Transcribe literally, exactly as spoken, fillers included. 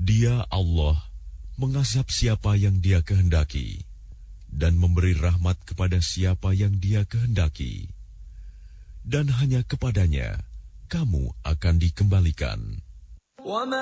Dia Allah mengazab siapa yang Dia kehendaki dan memberi rahmat kepada siapa yang Dia kehendaki. Dan hanya kepadanya kamu akan dikembalikan.